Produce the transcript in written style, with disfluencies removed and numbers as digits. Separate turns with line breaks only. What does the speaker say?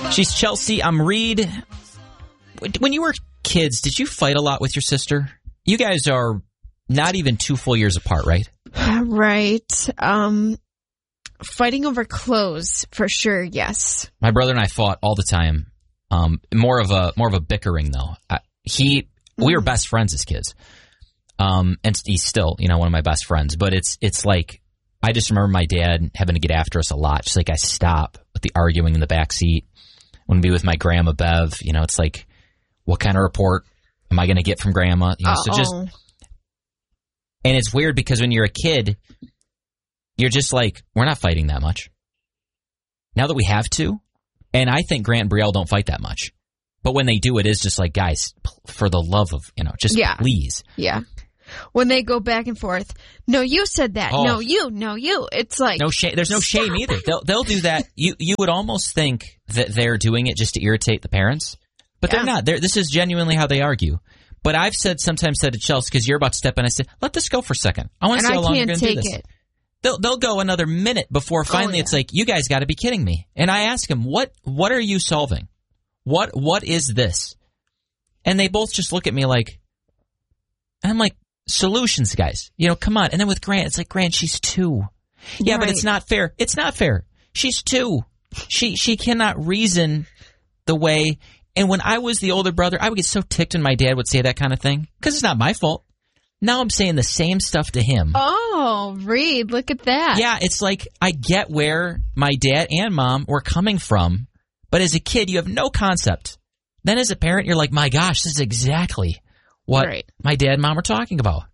She's Chelsea. I'm Reed. When you were kids, did you fight a lot with your sister? You guys are not even 2 full years apart, right?
Right. Fighting over clothes, for sure, yes.
My brother and I fought all the time. More of a bickering, though. We were best friends as kids. And he's still, one of my best friends. But it's like, I just remember my dad having to get after us a lot. Just like, I stop with the arguing in the back seat. When we be with my grandma Bev, it's like, what kind of report am I going to get from grandma? And it's weird because when you're a kid, you're just like, we're not fighting that much. Now that we have to, and I think Grant and Brielle don't fight that much. But when they do, it is just like, guys, for the love of, please.
Yeah. When they go back and forth, no, you said that.
Oh.
No, you. It's like
no shame. There's no shame either. They'll do that. You would almost think that they're doing it just to irritate the parents, but they're not. This is genuinely how they argue. But I've sometimes said to Chelsea, because you're about to step in, I said, let this go for a second. I want to see how long you're going to do this.
It.
They'll go another minute before finally it's like, you guys got to be kidding me. And I ask them, what are you solving? What is this? And they both just look at me like, and I'm like, solutions, guys. Come on. And then with Grant, it's like, Grant, she's 2. Yeah, right. But it's not fair. It's not fair. She's 2. She cannot reason the way. And when I was the older brother, I would get so ticked when my dad would say that kind of thing because it's not my fault. Now I'm saying the same stuff to him.
Oh, Reed, look at that.
Yeah, it's like I get where my dad and mom were coming from, but as a kid, you have no concept. Then as a parent, you're like, my gosh, this is exactly what my dad and mom were talking about.